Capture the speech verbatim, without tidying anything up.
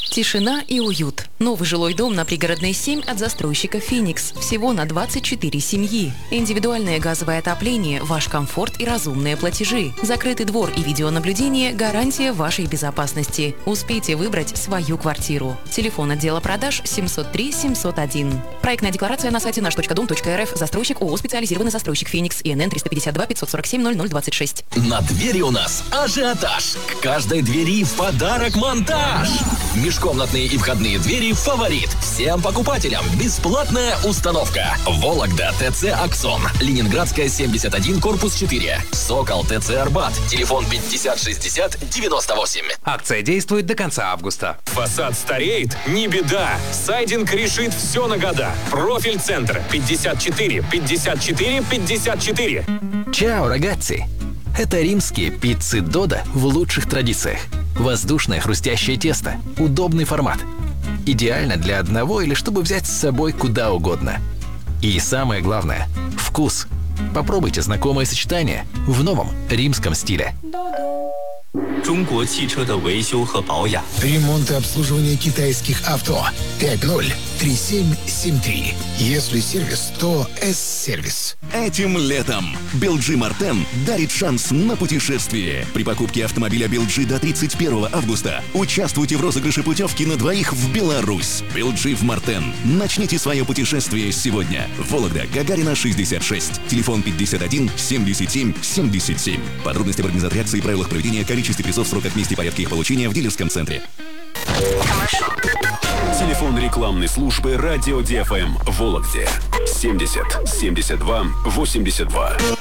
Тишина и уют. Новый жилой дом на Пригородной семь от застройщика «Феникс». Всего на двадцать четыре семьи. Индивидуальное газовое отопление, ваш комфорт и разумные платежи. Закрытый двор и видеонаблюдение – гарантия вашей безопасности. Успейте выбрать свою квартиру. Телефон отдела продаж семьсот три семьсот один. Проектная декларация на сайте наш точка дом точка эр эф. Застройщик ООО «Специализированный застройщик «Феникс». ИНН триста пятьдесят два пятьсот сорок семь ноль ноль двадцать шесть. На двери у нас ажиотаж. К каждой двери в подарок монтаж. Межкомнатные и входные двери «Фаворит». Всем покупателям бесплатная установка. Вологда, ТЦ «Аксон». Ленинградская, семьдесят один, корпус четыре. Сокол, ТЦ «Арбат». Телефон пятьдесят шестьдесят девяносто восемь. Акция действует до конца августа. Фасад стареет? Не беда. Сайдинг решит все на года. Профиль-центр пятьдесят четыре пятьдесят четыре пятьдесят четыре. Чао, рагацзи! Это римские пиццы Додо в лучших традициях. Воздушное хрустящее тесто, удобный формат. Идеально для одного или чтобы взять с собой куда угодно. И самое главное – вкус. Попробуйте знакомое сочетание в новом римском стиле. Ремонт и обслуживание китайских авто. пять ноль три семь семь три. Если сервис, то С-сервис. Этим летом би эл джи Мартен дарит шанс на путешествие. При покупке автомобиля би эл джи до тридцать первого августа участвуйте в розыгрыше путевки на двоих в Беларусь. би эл джи в Мартен. Начните свое путешествие сегодня. Вологда, Гагарина, шестьдесят шесть. Телефон пятьдесят один семьдесят семь семьдесят семь. Подробности в организации акции и правилах проведения, количестве призов, сроках, месте и порядке их получения в дилерском центре. Телефон рекламной службы «Радио ди эф эм» в Вологде семьдесят семьдесят два восемьдесят два.